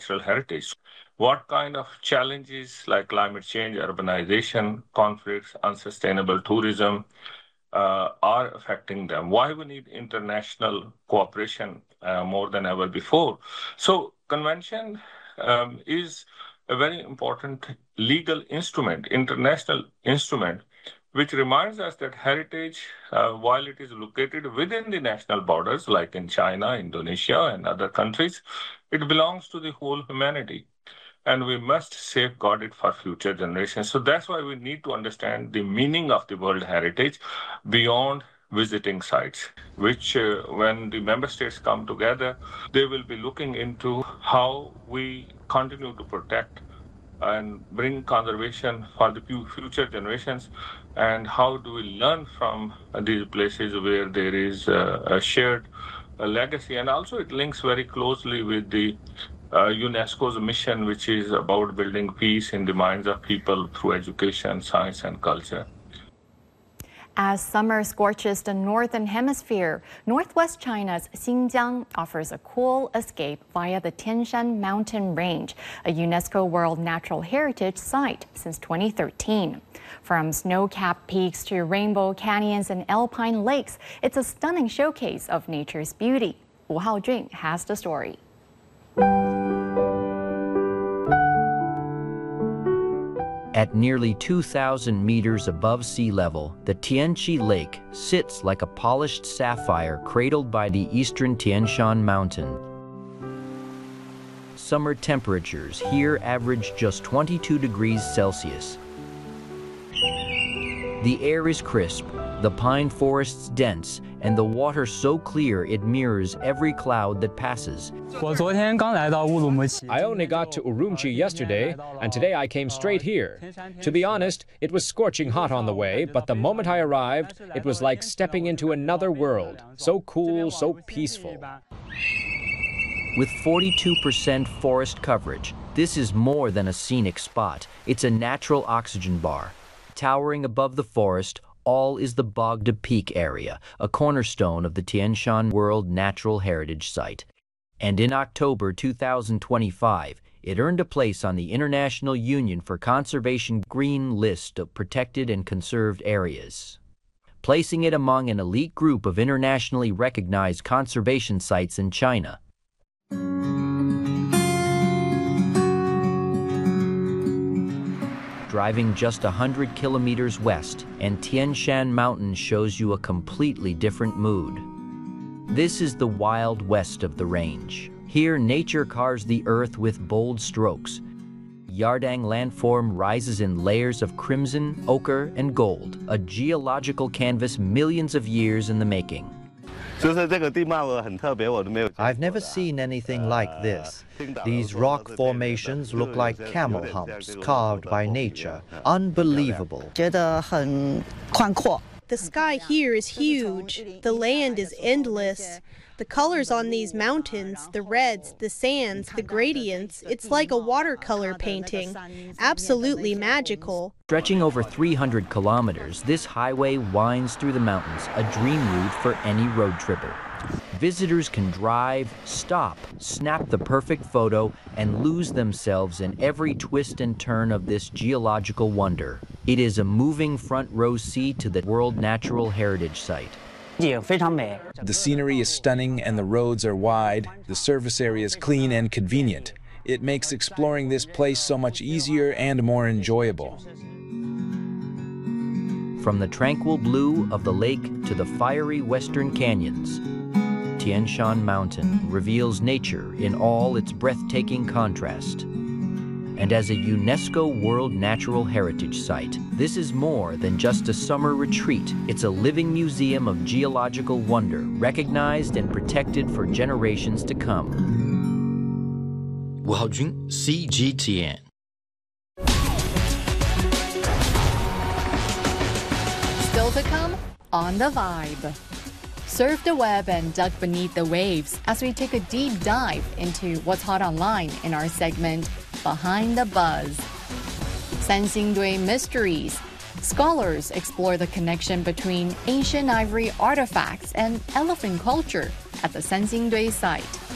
natural heritage. What kind of challenges like climate change, urbanization, conflicts, unsustainable tourism are affecting them? Why we need international cooperation more than ever before? So convention is a very important legal instrument, international instrument, which reminds us that heritage, while it is located within the national borders, like in China, Indonesia, and other countries, it belongs to the whole humanity. And we must safeguard it for future generations. So that's why we need to understand the meaning of the World Heritage beyond visiting sites, which when the member states come together, they will be looking into how we continue to protect and bring conservation for the future generations, and how do we learn from these places where there is a shared legacy. And also it links very closely with the UNESCO's mission, which is about building peace in the minds of people through education, science, and culture. As summer scorches the northern hemisphere, northwest China's Xinjiang offers a cool escape via the Tian Shan Mountain Range, a UNESCO World Natural Heritage Site since 2013. From snow-capped peaks to rainbow canyons and alpine lakes, it's a stunning showcase of nature's beauty. Wu Haojun has the story. At nearly 2,000 meters above sea level, the Tianqi Lake sits like a polished sapphire cradled by the eastern Tian Shan Mountain. Summer temperatures here average just 22 degrees Celsius. The air is crisp, the pine forests dense, and the water so clear it mirrors every cloud that passes. I only got to Urumqi yesterday, and today I came straight here. To be honest, it was scorching hot on the way, but the moment I arrived, it was like stepping into another world. So cool, so peaceful. With 42% forest coverage, this is more than a scenic spot. It's a natural oxygen bar. Towering above the forest, all is the Bogda Peak area, a cornerstone of the Tian Shan World Natural Heritage Site. And in October 2025, it earned a place on the International Union for Conservation Green List of protected and conserved areas, placing it among an elite group of internationally recognized conservation sites in China. Driving just 100 kilometers west, and Tian Shan Mountain shows you a completely different mood. This is the wild west of the range. Here, nature carves the earth with bold strokes. Yardang landform rises in layers of crimson, ochre, and gold, a geological canvas millions of years in the making. I've never seen anything like this. These rock formations look like camel humps carved by nature. Unbelievable. The sky here is huge. The land is endless. The colors on these mountains, the reds, the sands, the gradients, it's like a watercolor painting. Absolutely magical. Stretching over 300 kilometers, this highway winds through the mountains, a dream route for any road tripper. Visitors can drive, stop, snap the perfect photo, and lose themselves in every twist and turn of this geological wonder. It is a moving front row seat to the World Natural Heritage Site. The scenery is stunning and the roads are wide. The surface area is clean and convenient. It makes exploring this place so much easier and more enjoyable. From the tranquil blue of the lake to the fiery western canyons, Tian Shan Mountain reveals nature in all its breathtaking contrast. And as a UNESCO World Natural Heritage Site, this is more than just a summer retreat. It's a living museum of geological wonder, recognized and protected for generations to come. Wu Haojun, CGTN. Still to come on The Vibe. Surf the web and duck beneath the waves as we take a deep dive into what's hot online in our segment, Behind the Buzz. Sanxingdui Mysteries. Scholars explore the connection between ancient ivory artifacts and elephant culture at the Sanxingdui site.